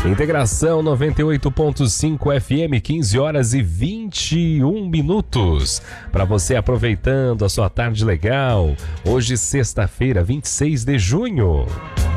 Integração 98.5 FM, 15 horas e 21 minutos. Para você aproveitando a sua tarde legal. Hoje, sexta-feira, 26 de junho.